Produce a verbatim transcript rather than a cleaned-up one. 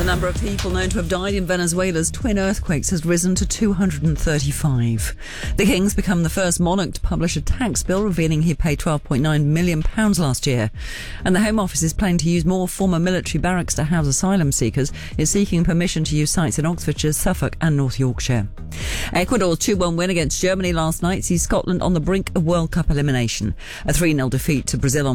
The number of people known to have died in Venezuela's twin earthquakes has risen to two hundred thirty-five. The King's become the first monarch to publish a tax bill revealing he paid twelve point nine million pounds last year. And the Home Office is planning to use more former military barracks to house asylum seekers. It's seeking permission to use sites in Oxfordshire, Suffolk and North Yorkshire. Ecuador's two one win against Germany last night sees Scotland on the brink of World Cup elimination. A three nil defeat to Brazil on